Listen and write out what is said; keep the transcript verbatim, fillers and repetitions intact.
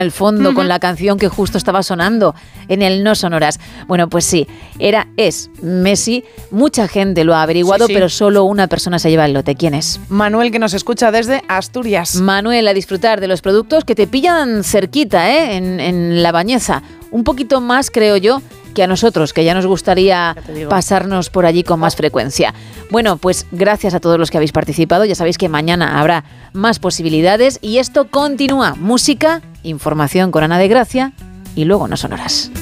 el fondo Uh-huh. con la canción que justo estaba sonando en el No Sonoras. Bueno, pues sí, era, es Messi. Mucha gente lo ha averiguado, Sí, sí. pero solo una persona se lleva el lote. ¿Quién es? Manuel, que nos escucha desde Asturias. Manuel, a disfrutar de los productos que te pillan cerquita, ¿eh? en, en La Bañeza. Un poquito más, creo yo, que a nosotros, que ya nos gustaría Ya te digo. pasarnos por allí con más frecuencia. Bueno, pues gracias a todos los que habéis participado. Ya sabéis que mañana habrá más posibilidades y esto continúa. Música, información con Ana de Gracia y luego No Sonoras.